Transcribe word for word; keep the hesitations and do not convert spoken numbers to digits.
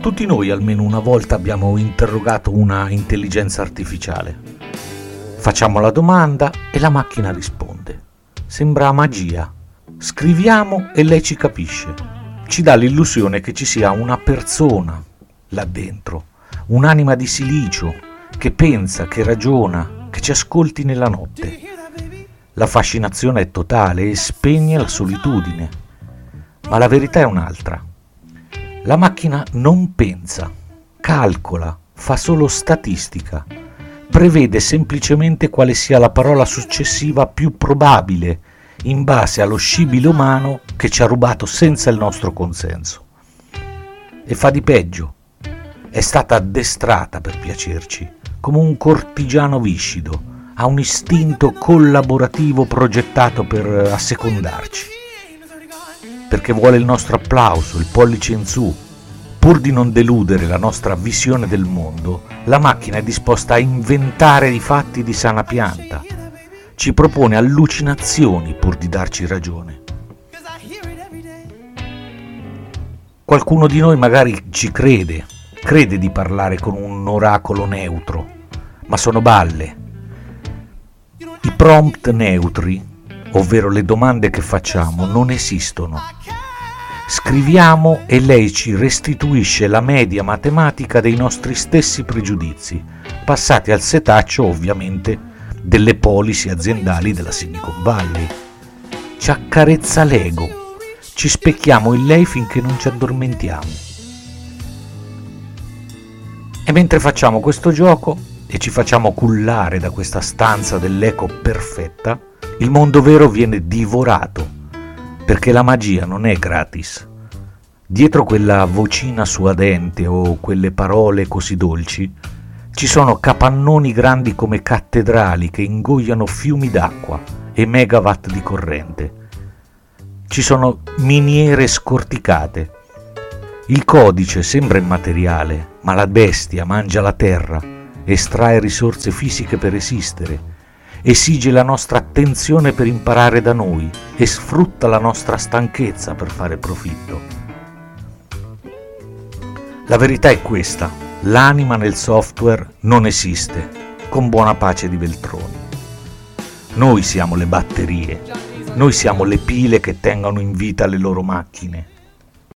Tutti noi almeno una volta abbiamo interrogato una intelligenza artificiale. Facciamo la domanda e la macchina risponde. Sembra magia. Scriviamo e lei ci capisce. Ci dà l'illusione che ci sia una persona là dentro, un'anima di silicio che pensa, che ragiona, che ci ascolti nella notte. La fascinazione è totale e spegne la solitudine. Ma la verità è un'altra. La macchina non pensa, calcola, fa solo statistica, prevede semplicemente quale sia la parola successiva più probabile in base allo scibile umano che ci ha rubato senza il nostro consenso. E fa di peggio, è stata addestrata per piacerci, come un cortigiano viscido, ha un istinto collaborativo progettato per assecondarci. Perché vuole il nostro applauso, il pollice in su. Pur di non deludere la nostra visione del mondo, la macchina è disposta a inventare i fatti di sana pianta. Ci propone allucinazioni pur di darci ragione. Qualcuno di noi magari ci crede, crede di parlare con un oracolo neutro, ma sono balle. I prompt neutri, ovvero le domande che facciamo, non esistono. Scriviamo e lei ci restituisce la media matematica dei nostri stessi pregiudizi, passati al setaccio ovviamente delle policy aziendali della Silicon Valley. Ci accarezza l'ego, ci specchiamo in lei finché non ci addormentiamo. E mentre facciamo questo gioco e ci facciamo cullare da questa stanza dell'eco perfetta, il mondo vero viene divorato, perché la magia non è gratis. Dietro quella vocina suadente o quelle parole così dolci ci sono capannoni grandi come cattedrali che ingoiano fiumi d'acqua e megawatt di corrente. Ci sono miniere scorticate. Il codice sembra immateriale, ma la bestia mangia la terra, estrae risorse fisiche per esistere, esige la nostra attenzione per imparare da noi e sfrutta la nostra stanchezza per fare profitto. La verità è questa: l'anima nel software non esiste, con buona pace di Veltroni. Noi siamo le batterie, noi siamo le pile che tengono in vita le loro macchine.